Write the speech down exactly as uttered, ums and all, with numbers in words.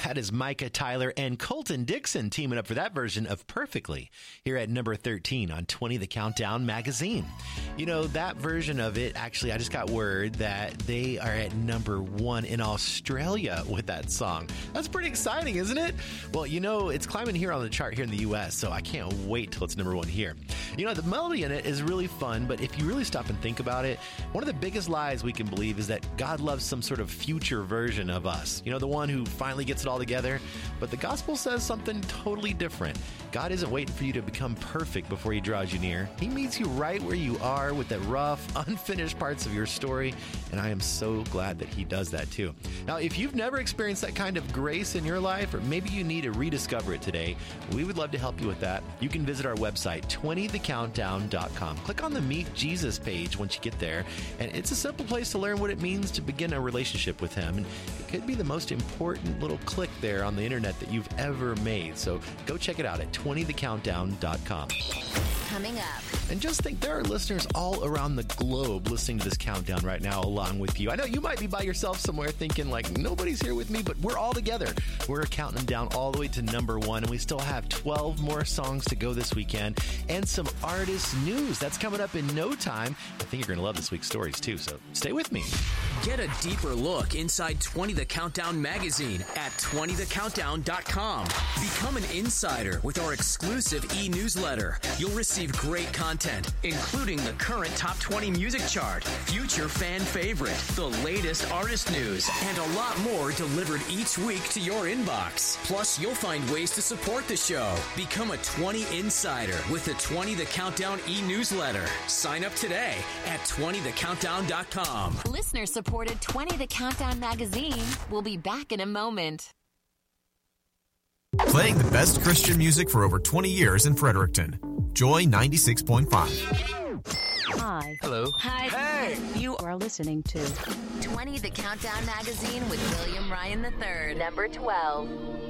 That is Micah Tyler and Colton Dixon teaming up for that version of Perfectly here at number thirteen on twenty The Countdown magazine. You know, that version of it, actually, I just got word that they are at number one in Australia with that song. That's pretty exciting, isn't it? Well, you know, it's climbing here on the chart here in the U S, so I can't wait till it's number one here. You know, the melody in it is really fun, but if you really stop and think about it, one of the biggest lies we can believe is that God loves some sort of future version of us. You know, the one who finally gets it all together. But the gospel says something totally different. God isn't waiting for you to become perfect before he draws you near. He meets you right where you are with the rough, unfinished parts of your story, and I am so glad that he does that too. Now, if you've never experienced that kind of grace in your life, or maybe you need to rediscover it today, we would love to help you with that. You can visit our website, twenty the countdown dot com. Click on the Meet Jesus page once you get there, and it's a simple place to learn what it means to begin a relationship with him. And it could be the most important little click there on the internet that you've ever made. So go check it out at twenty the countdown dot com. Coming up. And just think, there are listeners all around the globe listening to this countdown right now along with you. I know you might be by yourself somewhere thinking like, nobody's here with me, but we're all together. We're counting them down all the way to number one, and we still have twelve more songs to go this weekend and some artist news. That's coming up in no time. I think you're going to love this week's stories too, so stay with me. Get a deeper look inside twenty The Countdown magazine at twenty the countdown dot com. Become an insider with our exclusive e-newsletter. You'll receive great content, including the current top twenty music chart, future fan favorite, the latest artist news, and a lot more delivered each week to your inbox. Plus, you'll find ways to support the show. Become a twenty insider with the twenty The Countdown e-newsletter. Sign up today at twenty the countdown dot com. Listener-supported twenty The Countdown magazine. We'll be back in a moment. Playing the best Christian music for over twenty years in Fredericton. Joy ninety-six point five. Hi. Hello. Hi. Hey. You are listening to twenty The Countdown magazine with William Ryan the third. Number twelve.